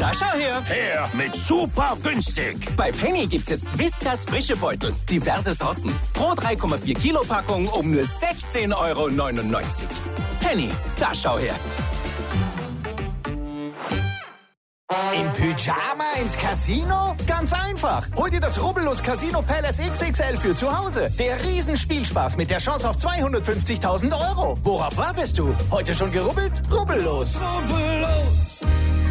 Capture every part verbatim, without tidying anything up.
Na, schau her. Her mit super günstig. Bei Penny gibt's jetzt Whiskas frische Beutel. Diverse Sorten. Pro drei Komma vier Kilo Packung um nur sechzehn Euro neunundneunzig. Penny, da schau her. Im Pyjama ins Casino? Ganz einfach. Hol dir das Rubbellos Casino Palace X X L für zu Hause. Der Riesenspielspaß mit der Chance auf zweihundertfünfzigtausend Euro. Worauf wartest du? Heute schon gerubbelt? Rubbellos. Rubbellos.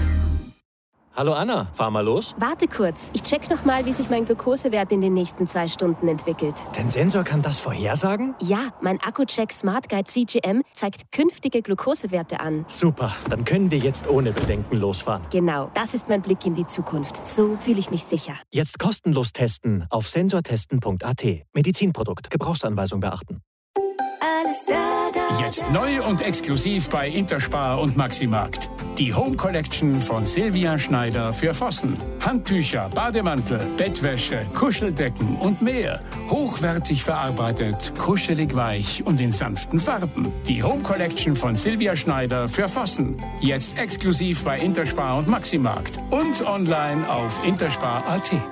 Hallo Anna, fahr mal los. Warte kurz, ich check noch mal, wie sich mein Glukosewert in den nächsten zwei Stunden entwickelt. Dein Sensor kann das vorhersagen? Ja, mein Akku-Check Smart Guide C G M zeigt künftige Glukosewerte an. Super, dann können wir jetzt ohne Bedenken losfahren. Genau, das ist mein Blick in die Zukunft. So fühle ich mich sicher. Jetzt kostenlos testen auf sensortesten punkt a t. Medizinprodukt, Gebrauchsanweisung beachten. Alles da, da, Jetzt neu und exklusiv bei Interspar und Maximarkt. Die Home Collection von Silvia Schneider für Vossen. Handtücher, Bademantel, Bettwäsche, Kuscheldecken und mehr. Hochwertig verarbeitet, kuschelig weich und in sanften Farben. Die Home Collection von Silvia Schneider für Vossen. Jetzt exklusiv bei Interspar und Maximarkt. Und online auf interspar punkt a t.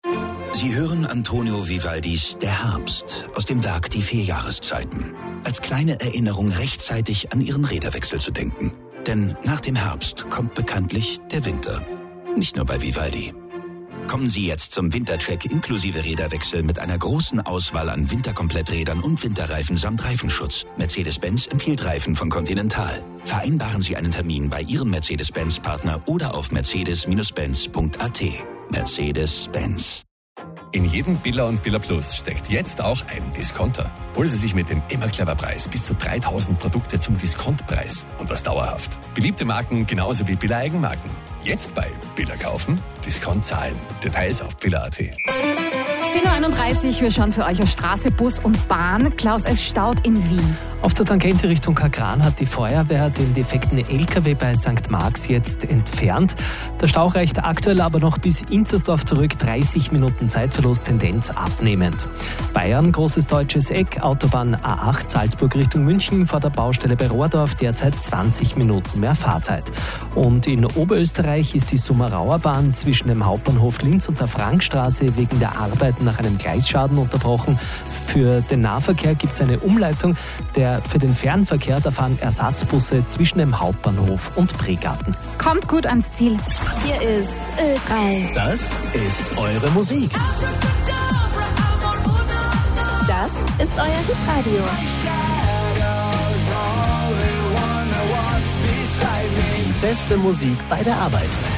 Sie hören Antonio Vivaldis Der Herbst aus dem Werk Die vier Jahreszeiten. Als kleine Erinnerung rechtzeitig an Ihren Räderwechsel zu denken. Denn nach dem Herbst kommt bekanntlich der Winter. Nicht nur bei Vivaldi. Kommen Sie jetzt zum Wintercheck inklusive Räderwechsel mit einer großen Auswahl an Winterkompletträdern und Winterreifen samt Reifenschutz. Mercedes-Benz empfiehlt Reifen von Continental. Vereinbaren Sie einen Termin bei Ihrem Mercedes-Benz-Partner oder auf mercedes Bindestrich benz punkt a t. Mercedes-Benz. In jedem Billa und Billa Plus steckt jetzt auch ein Discounter. Holen Sie sich mit dem immer clever Preis bis zu dreitausend Produkte zum Diskontpreis. Und das dauerhaft. Beliebte Marken genauso wie Billa Eigenmarken. Jetzt bei Billa kaufen, Discount zahlen. Details auf billa punkt a t. zehn Uhr einunddreißig, wir schauen für euch auf Straße, Bus und Bahn. Klaus, es staut in Wien. Auf der Tangente Richtung Kagran hat die Feuerwehr den defekten L K W bei Sankt Marx jetzt entfernt. Der Stau reicht aktuell aber noch bis Inzersdorf zurück, dreißig Minuten Zeitverlust, Tendenz abnehmend. Bayern, großes deutsches Eck, Autobahn A acht Salzburg Richtung München vor der Baustelle bei Rohrdorf, derzeit zwanzig Minuten mehr Fahrzeit. Und in Oberösterreich ist die Summerauer Bahn zwischen dem Hauptbahnhof Linz und der Frankstraße wegen der Arbeiten nach einem Gleisschaden unterbrochen. Für den Nahverkehr gibt es eine Umleitung. Der für den Fernverkehr, da fahren Ersatzbusse zwischen dem Hauptbahnhof und Pregarten. Kommt gut ans Ziel. Hier ist Ö drei. Das ist eure Musik. Das ist euer Hitradio. Die beste Musik bei der Arbeit.